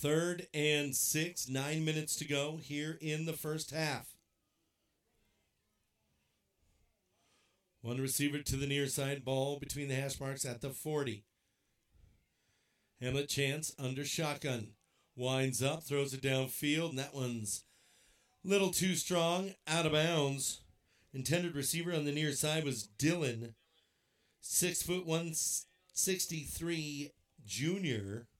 3rd and 6, 9 minutes to go here in the first half. One receiver to the near side, ball between the hash marks at the 40. Hamlet Chance under shotgun. Winds up, throws it downfield, and that one's a little too strong, out of bounds. Intended receiver on the near side was Dylan, 6'1", 163 junior.